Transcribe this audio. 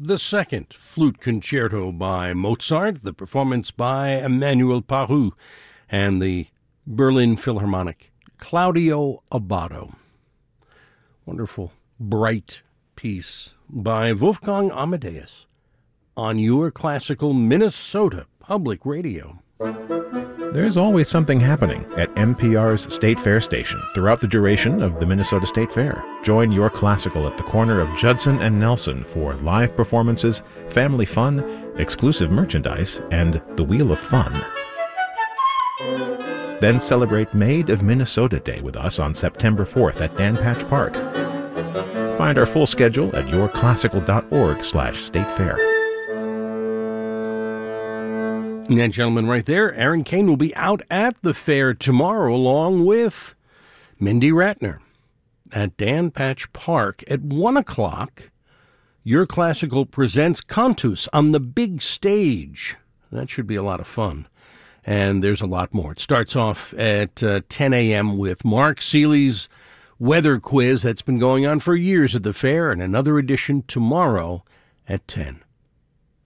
the Second Flute Concerto by Mozart, the performance by Emmanuel Pahud, and the Berlin Philharmonic, Claudio Abbado. Wonderful, bright piece by Wolfgang Amadeus on your classical Minnesota Public Radio. There's always something happening at NPR's State Fair station throughout the duration of the Minnesota State Fair. Join Your Classical at the corner of Judson and Nelson for live performances, family fun, exclusive merchandise, and the Wheel of Fun. Then celebrate Maid of Minnesota Day with us on September 4th at Dan Patch Park. Find our full schedule at yourclassical.org/statefair. And that gentleman right there, Aaron Kane, will be out at the fair tomorrow along with Mindy Ratner at Dan Patch Park at 1 o'clock. Your Classical presents Cantus on the big stage. That should be a lot of fun. And there's a lot more. It starts off at 10 a.m. with Mark Seeley's weather quiz that's been going on for years at the fair, and another edition tomorrow at 10.